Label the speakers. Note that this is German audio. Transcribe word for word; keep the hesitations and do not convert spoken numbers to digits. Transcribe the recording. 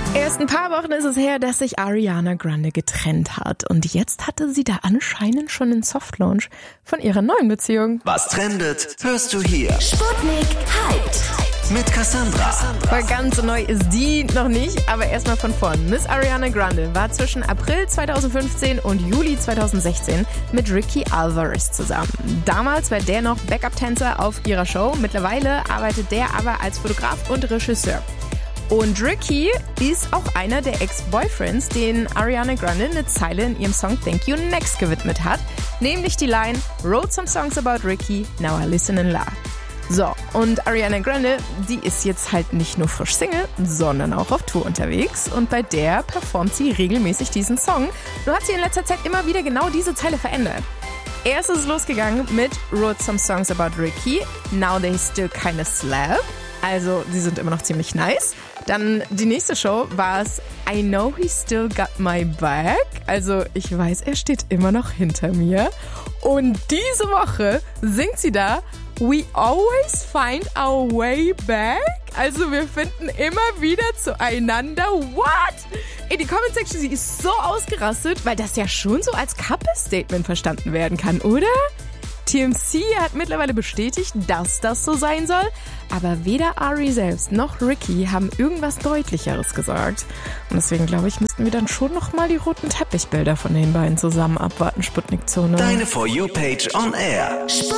Speaker 1: Erst ein paar Wochen ist es her, dass sich Ariana Grande getrennt hat. Und jetzt hatte sie da anscheinend schon einen Softlaunch von ihrer neuen Beziehung.
Speaker 2: Was trendet, hörst du hier.
Speaker 3: Sputnik Hyped.
Speaker 2: Mit Cassandra.
Speaker 1: Weil ganz neu ist die noch nicht, aber erstmal von vorn. Miss Ariana Grande war zwischen April zweitausendfünfzehn und Juli zweitausendsechzehn mit Ricky Alvarez zusammen. Damals war der noch Backup-Tänzer auf ihrer Show. Mittlerweile arbeitet der aber als Fotograf und Regisseur. Und Ricky ist auch einer der Ex-Boyfriends, den Ariana Grande eine Zeile in ihrem Song Thank You Next gewidmet hat. Nämlich die Line, Wrote some songs about Ricky, now I listen and laugh. So, und Ariana Grande, die ist jetzt halt nicht nur frisch Single, sondern auch auf Tour unterwegs. Und bei der performt sie regelmäßig diesen Song. Nur hat sie in letzter Zeit immer wieder genau diese Zeile verändert. Erst ist es losgegangen mit Wrote some songs about Ricky, now they still kinda slap. Also, sie sind immer noch ziemlich nice. Dann die nächste Show war es I know he still got my back. Also, ich weiß, er steht immer noch hinter mir. Und diese Woche singt sie da We always find our way back. Also, wir finden immer wieder zueinander. What? In die Comment-Section, sie ist so ausgerastet, weil das ja schon so als Couple-Statement verstanden werden kann, oder? T M Z hat mittlerweile bestätigt, dass das so sein soll, aber weder Ari selbst noch Ricky haben irgendwas Deutlicheres gesagt. Und deswegen glaube ich, müssten wir dann schon nochmal die roten Teppichbilder von den beiden zusammen abwarten, Sputnik Zone.
Speaker 2: Deine For You Page on Air.
Speaker 3: Sputnik